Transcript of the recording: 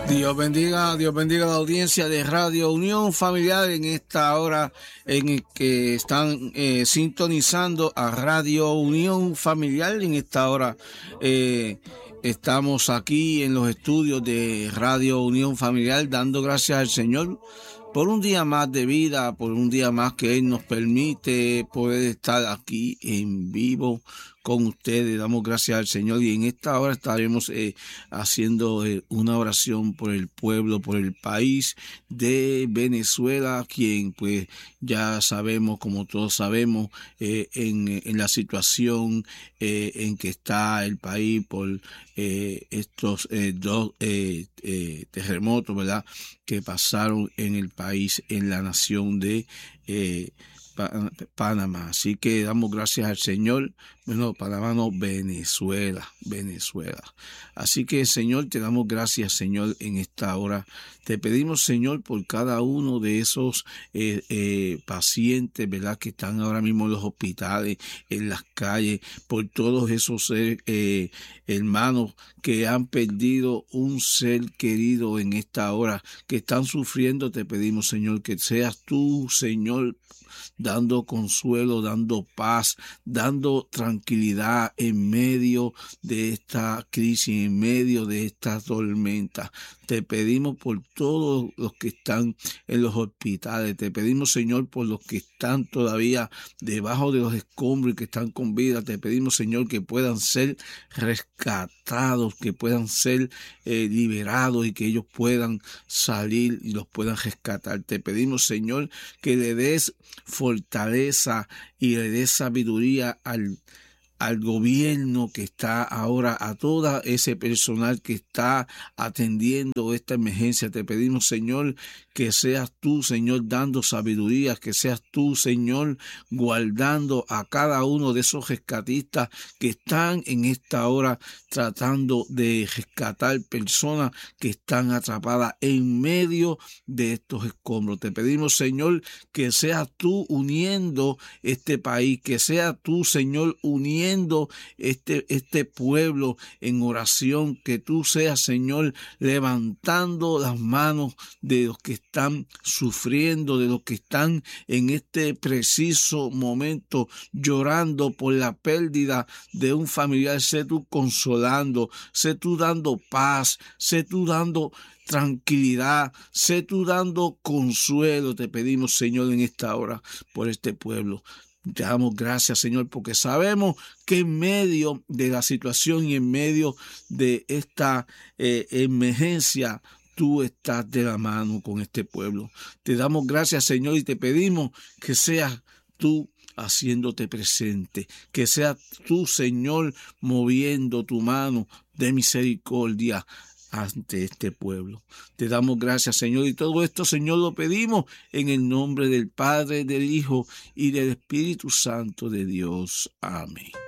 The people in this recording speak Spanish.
Dios bendiga a la audiencia de Radio Unión Familiar en esta hora en el que están sintonizando a Radio Unión Familiar. En esta hora estamos aquí en los estudios de Radio Unión Familiar dando gracias al Señor por un día más de vida, por un día más que Él nos permite poder estar aquí en vivo con ustedes. Damos gracias al Señor y en esta hora estaremos haciendo una oración por el pueblo, por el país de Venezuela, quien pues ya sabemos, como todos sabemos, en la situación en que está el país por estos dos terremotos, ¿verdad?, que pasaron en el país, en la nación de Panamá. Así que damos gracias al Señor. Bueno, Panamá no, Venezuela. Así que, Señor, te damos gracias, Señor, en esta hora. Te pedimos, Señor, por cada uno de esos pacientes, ¿verdad?, que están ahora mismo en los hospitales, en las calles, por todos esos hermanos que han perdido un ser querido en esta hora, que están sufriendo. Te pedimos, Señor, que seas tú, Señor, dando consuelo, dando paz, dando tranquilidad en medio de esta crisis, en medio de esta tormenta. Te pedimos por todos los que están en los hospitales. Te pedimos, Señor, por los que están todavía debajo de los escombros y que están con vida. Te pedimos, Señor, que puedan ser rescatados, que puedan ser liberados y que ellos puedan salir y los puedan rescatar. Te pedimos, Señor, que le des fortaleza y le des sabiduría al gobierno que está ahora, a todo ese personal que está atendiendo esta emergencia. Te pedimos, Señor, que seas tú, Señor, dando sabiduría, que seas tú, Señor, guardando a cada uno de esos rescatistas que están en esta hora tratando de rescatar personas que están atrapadas en medio de estos escombros. Te pedimos, Señor, que seas tú uniendo este país, que seas tú, Señor, uniendo este pueblo en oración, que tú seas, Señor, levantando las manos de los que están sufriendo, de los que están en este preciso momento llorando por la pérdida de un familiar. Sé tú consolando, sé tú dando paz, sé tú dando tranquilidad, sé tú dando consuelo. Te pedimos, Señor, en esta hora por este pueblo. Te damos gracias, Señor, porque sabemos que en medio de la situación y en medio de esta emergencia, tú estás de la mano con este pueblo. Te damos gracias, Señor, y te pedimos que seas tú haciéndote presente, que seas tú, Señor, moviendo tu mano de misericordia ante este pueblo. Te damos gracias, Señor, y todo esto, Señor, lo pedimos en el nombre del Padre, del Hijo y del Espíritu Santo de Dios. Amén.